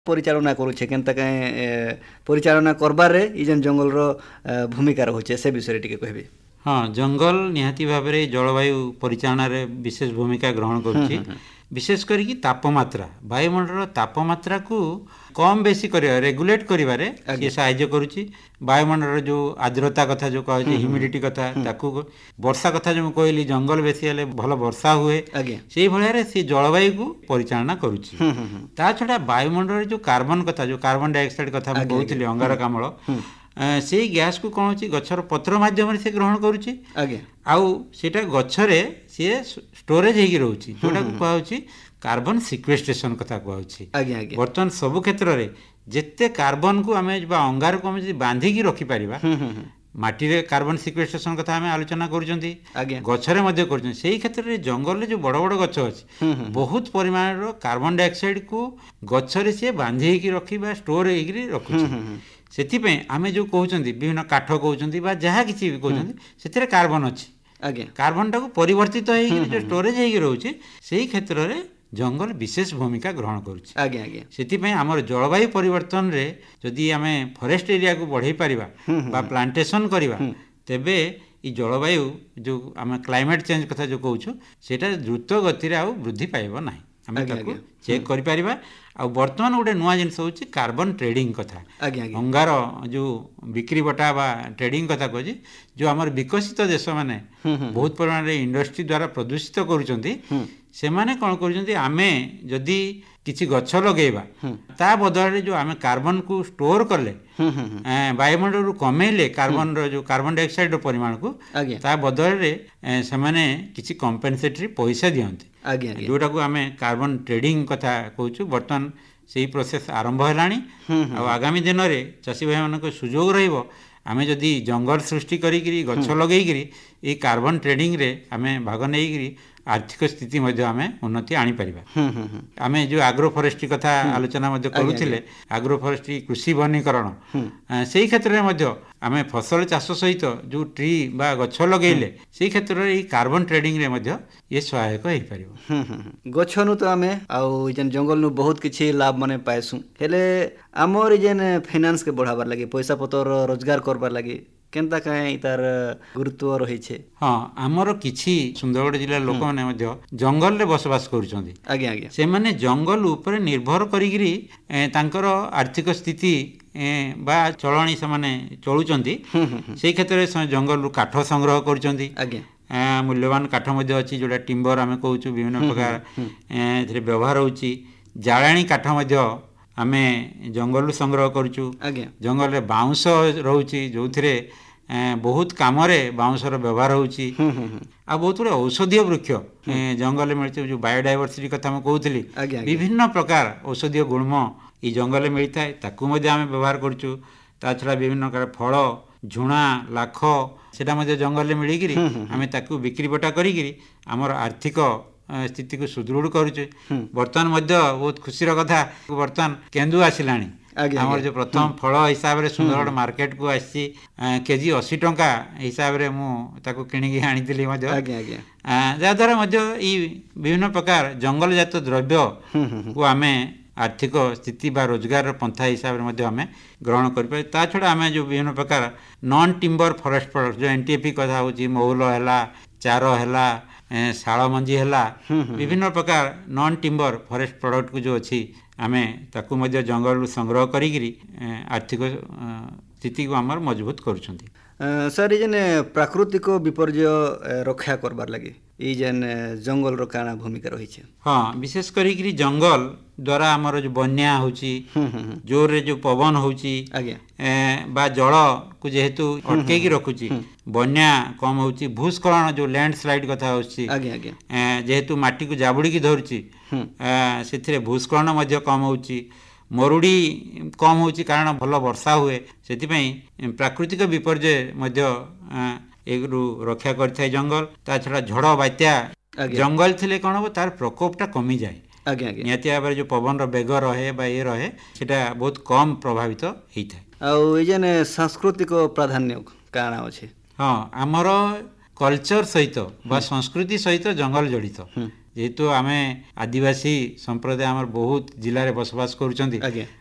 परिचालना करूछे केनता काए परिचालना करबार रे ई जेन जंगल रो भूमिका रहुछे से विषय टिके कहबे। हाँ, जंगल निहाती भाव में जलवायु परिचालन में विशेष भूमिका ग्रहण करुच्ची। विशेष करी तापमात्रा वायुमंडल तापमात्रा को कम बेसी रेगुलेट करिवारे ये सहायता करुच्ची। वायुमंडल जो आर्द्रता कथा जो कहे ह्यूमिडिटी कथा ताकू वर्षा कथा जो कहली जंगल बेसी हेले भल वर्षा हुए से भाया से जलवायु को परिचालना करुच्ची। ता छड़ा वायुमंडल जो कार्बन कथा जो कार्बन डाइऑक्साइड कथा कहते अंगारकाम्ल से गैस को कौन होची गछर पत्र माध्यम से ग्रहण करुच्ची आउ सेटा गछरे सी स्टोरेज होगी रोची जोटा को कहउची कार्बन सिक्वेस्ट्रेशन कथा कहउची। बर्तमान सबु क्षेत्र रे जेते कार्बन को आमे अंगार को आमे बांधिकी रखी परिबा माटी रे कार्बन सिक्वेस्ट्रेशन कथा आमे आलोचना करूचंती गछरे मध्ये करूचंती। सेही क्षेत्र रे जंगल रे जो बड़ बड़ गछ अछि बहुत परिमाण रो कार्बन डाइऑक्साइड को गछरे से बांधिकी रखी बा स्टोर हेगी रखुची। सेथिपे आमे जो कहउचंती विभिन्न काठ कहउचंती बा जहा किछि भी कहउचंती सेथिरे कार्बन अछि कार्बन टाको परिवर्तित हेगी जो स्टोरेज हेगी रहउची सेही क्षेत्र रे जंगल विशेष भूमिका ग्रहण करुच्ची। सेथिपे हमर जलवायु परिवर्तन रे जदि आमे फॉरेस्ट एरिया को बढ़ाई परिबा बा प्लांटेशन करिबा तेबे ई जलवायु जो आमे क्लाइमेट चेंज कथा जो कहउछु सेटा द्रुत गति रे आ वृद्धि पाइबो नाही आमे ताको चेक करि परिबा। आ वर्तमान गोटे नुआ जिनस होची कार्बन ट्रेडिंग कथा अंगार जो बिक्री बटा बा ट्रेडिंग कथा कहछि जो हमर विकसित देश माने बहुत परिमाण रे इंडस्ट्री द्वारा प्रदूषित करूचंती से माने कोन करूचंती आमे जदि किछि गछ लगेबा ता बदल रे जो आमे कार्बन को स्टोर करले वायुमंडल रु कमेले कार्बन रो जो कार्बन डाइऑक्साइड रो परिमाण को ता बदल रे से माने किछि कॉम्पेंसेटरी पैसा दियंती जोटा को आमे कार्बन ट्रेडिंग कथा कहूछु। बर्तमान से प्रोसेस आरंभ हेलानी आ आगामी दिन रे चासी भाई मानको सुजोग रहिबो आमे जदि जंगल सृष्टि करिकरी गछ लगेइकरी ए कार्बन ट्रेडिंग रे आमे भाग नेइकरी आर्थिक स्थिति मध्य आमे उन्नति आनी परिबा। आमे जो एग्रो फॉरेस्ट्री कथा आलोचना मध्य करूथिले एग्रो फॉरेस्ट्री कृषि वनीकरण सेही क्षेत्र रे मध्य आमे फसल चाष सहित जो ट्री बा गछ लगेइले सेही क्षेत्र रे कार्बन ट्रेडिंग रे मध्य ये सहायक होई परिबो। गछ नु तो आमे आउ जेन जंगल नु बहुत किछि लाभ माने पाएसु हेले हमर जेन फाइनेंस के बढ़ाबार लागि पैसा पतर रोजगार करबार लागि केनता काए तार गुरुत्व रही छे। हाँ, आमर किछि सुंदरगढ़ जिला लोक माने मध्य जंगल रे बसवास करूछंती से माने जंगल ऊपर निर्भर करिगिरी तांकर आर्थिक स्थिति बा चलणी से माने चलुचंती सेही क्षेत्र रे जंगल रु काठ संग्रह करूचंती मूल्यवान काठ मध्य अछि जोटा टिम्बर आमे कहूछु विभिन्न प्रकार एथिरे व्यवहार होउची। जाळाणी काठ मध्य आमे जंगल रु संग्रह करूछु। जंगल रे बाउंस रहउची जोथिरे बहुत काम रे बाउंसर व्यवहार होउची आ बहुत गुड़े औषधीय वृक्ष जंगल मिलते जो बायोडाइवर्सिटी कथा मैं कहूली विभिन्न प्रकार औषधीय गुणम ये जंगल मिलता है ताकू आम व्यवहार करूँ। ता छड़ा विभिन्न प्रकार फल झुणा लाख से जंगल मिलिकी आम ताकू बिक्री बटा करी आमर आर्थिक स्थिति को सुदृढ़ करुचे। बर्तमान बहुत खुशी कथा बर्तमान केन्दु आसिलानी आमर जो प्रथम फल हिसाब से सुंदरगढ़ मार्केट को आसी केजी 80 टंका हिसाब से मुझे किणिकी आनी जहाद्वारा विभिन्न प्रकार जंगल जात द्रव्य को आम आर्थिक स्थिति बा रोजगार पंथा हिसाब से आम ग्रहण कर छड़ा आम जो विभिन्न प्रकार नॉन टिम्बर फॉरेस्ट प्रोडक्ट जो एनटीएफपी कथा होची महुल है चार है शाल मंजी है विभिन्न प्रकार नॉन टिम्बर फॉरेस्ट प्रोडक्ट को जो अच्छी आम ताकू जंगल संग्रह करी आर्थिक स्थिति को आमर मजबूत करुछंती। सर जेन प्राकृतिक विपर्यय रक्षा करबार लगे ये जेन जंगल रो काना भूमिका रही है। हाँ, विशेष करी जंगल द्वारा आमर जो बन्या होची जोर रे जो पवन होची बा जल को जेहेतु अटकेकी रखुची बन्या कम होची भूस्खलन जो लैंडस्लाइड कथा होची जेहेतु माटी को जाबुड़ी की धरुची से भूस्खलन मध्य कम होची मरुड़ी कम होची कारण भल वर्षा हुए से प्राकृतिक विपर्यय मध्य एगु रक्षा करता है जंगल। ता छड़ा झड़ बात्या जंगल थिले कौन हम तार प्रकोपटा कमी जाए निहाती भाव जो पवन बेग रहे बा ये रहे सेटा बहुत कम प्रभावित होता है। आउ ये सांस्कृतिक प्राधान्य काना अच्छे। हाँ, आमर कल्चर सहित बा संस्कृति सहित जंगल जड़ित ଯେହେତୁ ଆମେ ଆଦିବାସୀ ସମ୍ପ୍ରଦାୟ ଆମର ବହୁତ ଜିଲ୍ଲାରେ ବସବାସ କରୁଛନ୍ତି,